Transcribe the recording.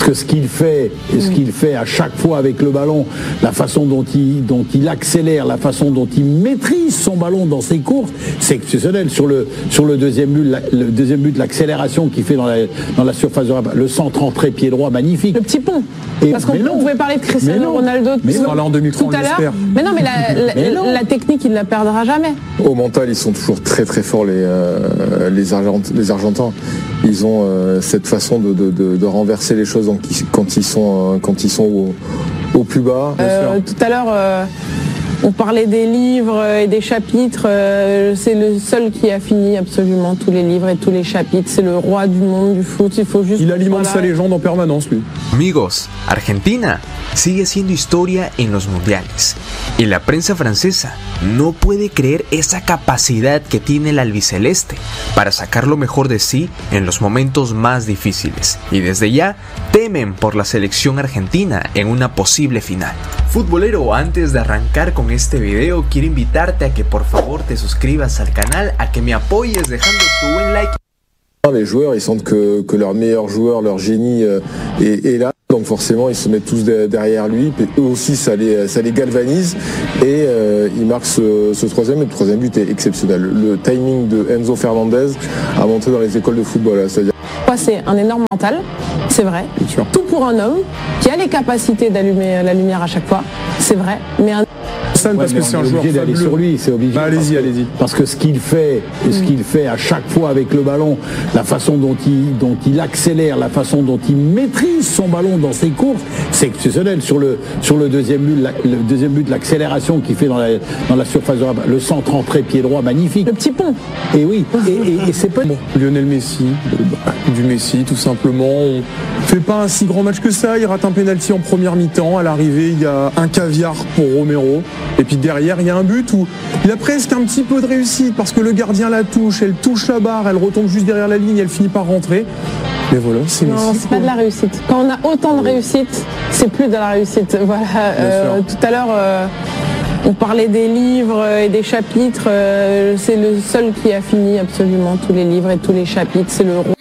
que ce qu'il fait à chaque fois avec le ballon, la façon dont il accélère, la façon dont il maîtrise son ballon dans ses courses, c'est exceptionnel. Sur le deuxième but, l'accélération qu'il fait dans la surface de le centre entrée pied droit magnifique. Le petit pont. Parce qu'on pouvait parler de Cristiano Ronaldo tout à l'heure. Mais non, mais la technique, il ne la perdra jamais. Au mental, ils sont toujours très très forts les Argentins. Ils ont cette façon de renverser les choses quand ils sont au plus bas. Tout à l'heure, on parlait des livres et des chapitres. C'est le seul qui a fini absolument tous les livres et tous les chapitres. C'est le roi du monde du foot. Il alimente sa légende en permanence, lui. Amigos, Argentina sigue haciendo historia en los mundiales y la prensa francesa no puede creer esa capacidad que tiene el albiceleste para sacar lo mejor de sí en los momentos más difíciles y desde ya temen por la selección argentina en una posible final. Futbolero, antes de arrancar con este video quiero invitarte a que por favor te suscribas al canal, a que me apoyes dejando tu buen like. Les joueurs, ils sentent que leur meilleur joueur, leur génie est là. Donc forcément, ils se mettent tous derrière lui. Et eux aussi, ça les galvanise. Et ils marquent ce troisième. Et le troisième but est exceptionnel. Le timing de Enzo Fernandez a monté dans les écoles de football. C'est-à-dire... C'est un énorme mental, c'est vrai. Tout pour un homme qui a les capacités d'allumer la lumière à chaque fois, c'est vrai. Mais parce que c'est un joueur d'aller sur lui, c'est obligé. Allez-y. Parce que ce qu'il fait à chaque fois avec le ballon, la façon dont il accélère, la façon dont il maîtrise son ballon dans ses courses, c'est exceptionnel. Sur le deuxième but, l'accélération qu'il fait dans la surface de le centre entrée pied droit magnifique. Le petit pont. Et oui, et c'est pas Lionel Messi, du Messi tout simplement. On fait pas un si grand match que ça. Il rate un penalty en première mi-temps. À l'arrivée, il y a un caviar pour Romero. Et puis derrière, il y a un but où il a presque un petit peu de réussite parce que le gardien la touche, elle touche la barre, elle retombe juste derrière la ligne, elle finit par rentrer. Mais voilà, c'est Messi. Non, c'est pas de la réussite. Quand on a autant de réussite, c'est plus de la réussite. Voilà. Tout à l'heure, on parlait des livres et des chapitres. C'est le seul qui a fini absolument tous les livres et tous les chapitres. C'est le roi.